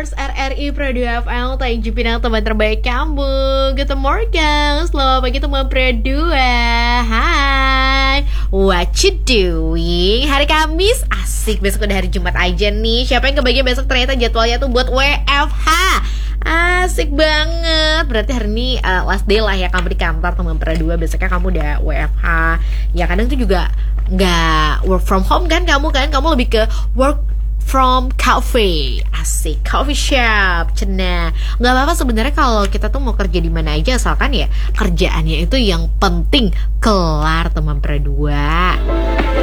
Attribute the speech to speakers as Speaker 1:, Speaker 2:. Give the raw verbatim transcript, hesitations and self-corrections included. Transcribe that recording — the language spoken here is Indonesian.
Speaker 1: Lovers R R I Pro dua F M, tayang Jupiter teman terbaik kamu. Good morning, selamat pagi teman Pro dua. Hai, what you doing? Hari Kamis, asik, besok udah hari Jumat aja nih. Siapa yang kebagian besok ternyata jadwalnya tuh buat W F H. Asik banget. Berarti hari ini uh, last day lah ya kamu di kantor teman Pro dua. Besoknya kamu udah W F H. Ya kadang tuh juga nggak work from home kan kamu kan. Kamu lebih ke work from cafe, asik, coffee shop, cenah. Nggak apa-apa sebenarnya kalau kita tuh mau kerja di mana aja asalkan ya kerjaannya itu yang penting kelar teman Pro dua.